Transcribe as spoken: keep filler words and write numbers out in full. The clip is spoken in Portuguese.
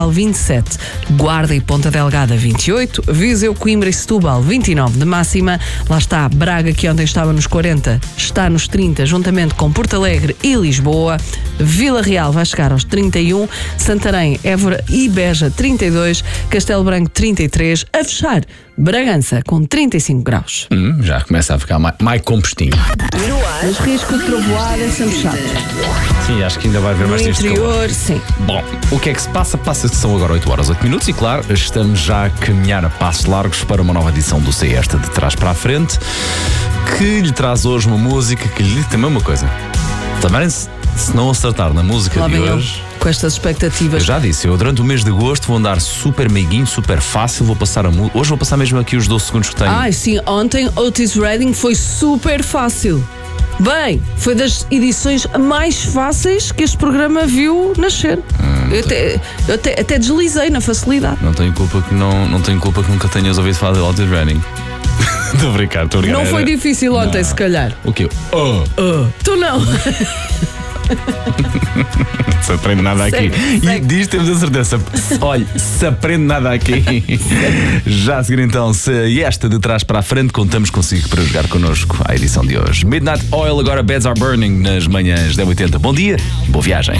vinte e sete, Guarda e Ponta Delgada vinte e oito, Viseu, Coimbra e Setúbal vinte e nove de máxima, lá está Braga, que ontem estava nos quarenta, está nos trinta, juntamente com Porto Alegre e Lisboa, Vila Real vai chegar aos trinta e um, Santarém, Évora e Beja trinta e dois, Castelo Branco trinta e três, a fechar Bragança com trinta e cinco graus. Hum, já começa a ficar mais, mais compostinho. Mas risco de trovoada é sempre chato. Sim, acho que ainda vai haver No mais dias de calor. interior, sim. Bom, o que é que se passa? Passa-se que são agora oito horas, oito minutos e claro, estamos já a caminhar a passos largos para uma nova edição do C Esta de Trás para a Frente, que lhe traz hoje uma música que lhe diz também uma coisa. Também se, se não acertar na música Lá de vem eu, hoje... com estas expectativas. Eu já disse, eu durante o mês de agosto vou andar super meiguinho, super fácil, vou passar a música. Hoje vou passar mesmo aqui os doze segundos que tenho. Ai, sim, ontem Otis Redding foi super fácil. Bem, foi das edições mais fáceis que este programa viu nascer. Hum, eu até, eu até, até deslizei na facilidade. Não tenho culpa que não, não tenho culpa que nunca tenhas ouvido falar de Otis Redding. Estou a brincar, estou a brincar. Não foi difícil ontem, não. se calhar. O quê? Oh. Oh. Tu não. Não se aprende nada aqui. Segue, segue. E diz, temos a certeza. Olha, se aprende nada aqui. Já a seguir então, se esta de trás para a frente, contamos consigo para jogar connosco à edição de hoje. Midnight Oil, agora Beds Are Burning nas manhãs da oitenta. Bom dia, boa viagem.